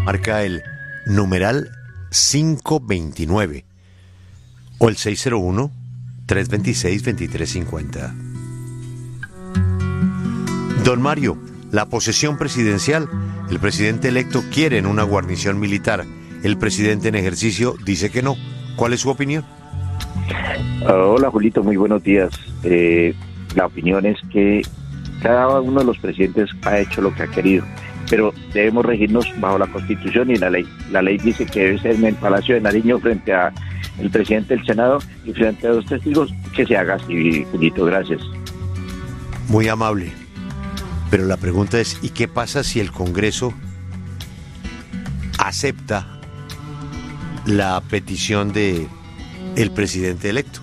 Marca el numeral 529 o el 601-326-2350. Don Mario, la posesión presidencial, el presidente electo quiere en una guarnición militar. El presidente en ejercicio dice que no. ¿Cuál es su opinión? Hola Julito, muy buenos días. La opinión es que cada uno de los presidentes ha hecho lo que ha querido, pero debemos regirnos bajo la Constitución y la ley. La ley dice que debe ser en el Palacio de Nariño frente a el presidente del Senado y frente a dos testigos. Que se haga así, Julito, gracias. Muy amable. Pero la pregunta es, ¿y qué pasa si el Congreso acepta la petición de el presidente electo?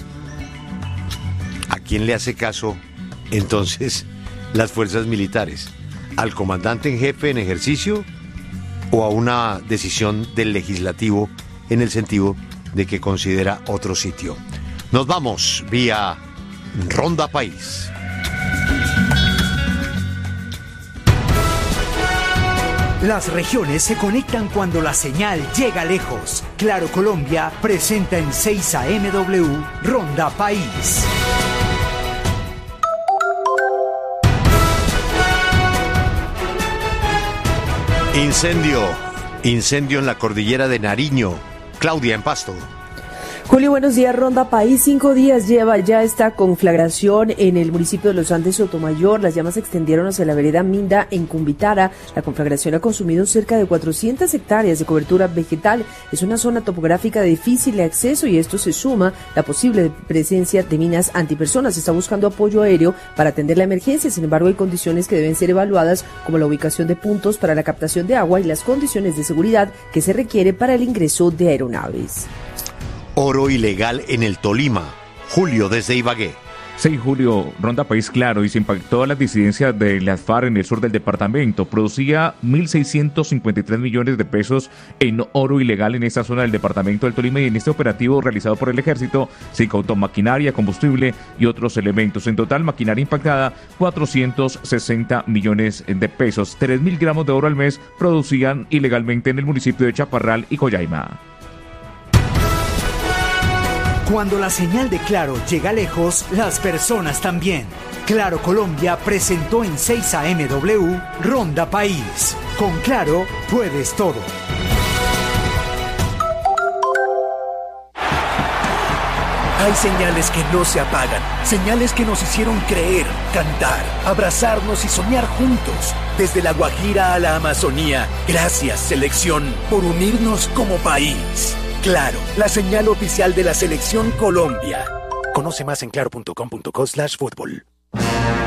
¿A quién le hace caso entonces las fuerzas militares? ¿Al comandante en jefe en ejercicio o a una decisión del legislativo en el sentido de que considera otro sitio? Nos vamos vía Ronda País. Las regiones se conectan cuando la señal llega lejos. Claro Colombia presenta en 6 AMW Ronda País. Incendio en la cordillera de Nariño. Claudia, en Pasto. Julio, buenos días. Ronda País, 5 días lleva ya esta conflagración en el municipio de Los Andes, Sotomayor. Las llamas se extendieron hacia la vereda Minda en Cumbitara. La conflagración ha consumido cerca de 400 hectáreas de cobertura vegetal. Es una zona topográfica de difícil acceso y esto se suma la posible presencia de minas antipersonas. Se está buscando apoyo aéreo para atender la emergencia. Sin embargo, hay condiciones que deben ser evaluadas, como la ubicación de puntos para la captación de agua y las condiciones de seguridad que se requiere para el ingreso de aeronaves. Oro ilegal en el Tolima. Julio, desde Ibagué. Sí, Julio, Ronda País claro, y se impactó a la disidencia de las FARC en el sur del departamento. Producía 1.653 millones de pesos en oro ilegal en esta zona del departamento del Tolima, y en este operativo realizado por el ejército se incautó maquinaria, combustible y otros elementos. En total, maquinaria impactada, 460 millones de pesos. 3.000 gramos de oro al mes producían ilegalmente en el municipio de Chaparral y Coyaima. Cuando la señal de Claro llega lejos, las personas también. Claro Colombia presentó en 6 AMW Ronda País. Con Claro puedes todo. Hay señales que no se apagan, señales que nos hicieron creer, cantar, abrazarnos y soñar juntos. Desde la Guajira a la Amazonía, gracias selección por unirnos como país. Claro, la señal oficial de la Selección Colombia. Conoce más en claro.com.co/fútbol.